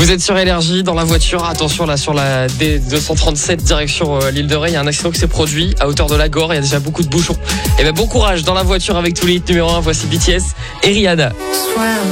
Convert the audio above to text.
Vous êtes sur Énergie dans la voiture, attention là sur la D237 direction l'île de Ré, il y a un accident qui s'est produit à hauteur de la Gore, il y a déjà beaucoup de bouchons. Et bon courage dans la voiture avec tous les hits numéro 1, voici BTS et Rihanna.